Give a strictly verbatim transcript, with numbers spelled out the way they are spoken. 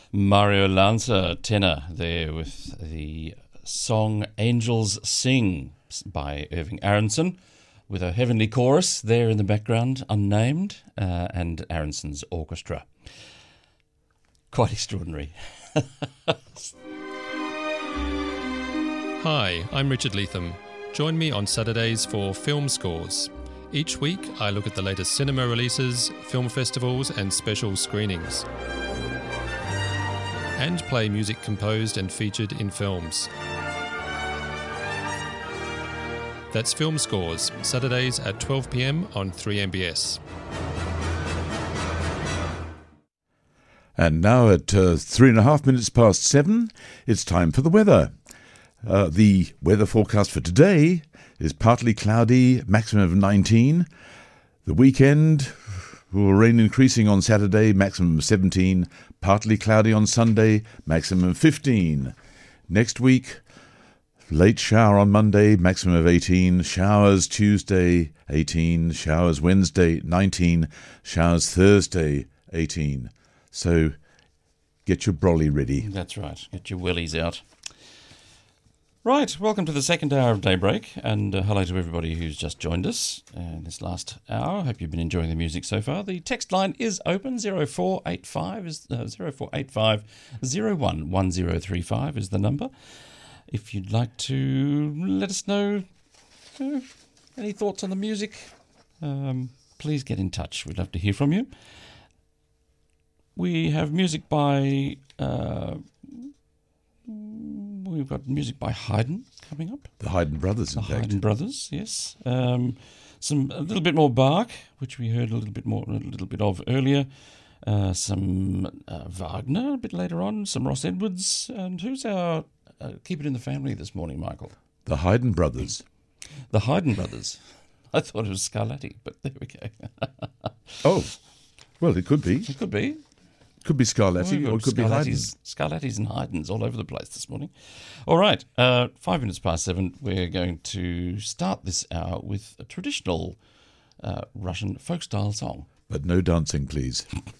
Mario Lanza, tenor, there with the song Angels Sing by Irving Aronson, with a heavenly chorus there in the background, unnamed, uh, and Aronson's orchestra. Quite extraordinary. Hi, I'm Richard Leatham. Join me on Saturdays for Film Scores. Each week, I look at the latest cinema releases, film festivals, and special screenings, and play music composed and featured in films. That's Film Scores, Saturdays at twelve p m on three M B S. And now at uh, three and a half minutes past seven, it's time for the weather. Uh, the weather forecast for today is partly cloudy, maximum of nineteen. The weekend will rain increasing on Saturday, maximum of seventeen. Partly cloudy on Sunday, maximum of fifteen. Next week, late shower on Monday, maximum of eighteen. Showers Tuesday, eighteen. Showers Wednesday, nineteen. Showers Thursday, eighteen. So get your brolly ready. That's right. Get your willies out. Right, welcome to the second hour of Daybreak, and uh, hello to everybody who's just joined us in this last hour. Hope you've been enjoying the music so far. The text line is open. zero four eight five is uh, zero four eight five zero one one zero three five is the number. If you'd like to let us know uh, any thoughts on the music, um, please get in touch. We'd love to hear from you. We have music by... Uh, We've got music by Haydn coming up. The Haydn Brothers, in the fact. Haydn Brothers, yes. Um, some a little bit more Bach, which we heard a little bit more, a little bit of earlier. Uh, some uh, Wagner a bit later on. Some Ross Edwards, and who's our uh, keep it in the family this morning, Michael? The Haydn Brothers. The Haydn Brothers. I thought it was Scarlatti, but there we go. Oh, well, it could be. It could be. Could be Scarlatti, Oh, or it could be Haydn. Scarlattis and Haydns all over the place this morning. All right, uh, five minutes past seven, we're going to start this hour with a traditional uh, Russian folk-style song. But no dancing, please.